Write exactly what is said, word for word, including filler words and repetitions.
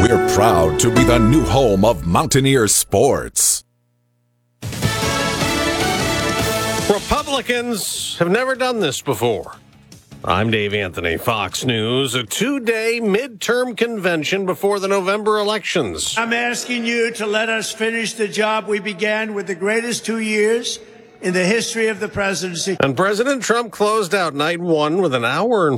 We're proud to be the new home of Mountaineer sports. Republicans have never done this before. I'm Dave Anthony, Fox News, a two-day midterm convention before the November elections. I'm asking you to let us finish the job we began with the greatest two years in the history of the presidency. And President Trump closed out night one with an hour and